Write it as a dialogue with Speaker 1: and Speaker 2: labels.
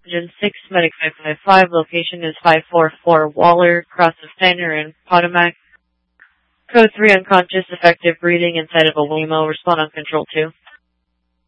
Speaker 1: Engine 6, Medic 555, location is 544 Waller, Cross of Steiner in Potomac. Code 3 unconscious, effective breathing inside of a Waymo, respond on Control 2.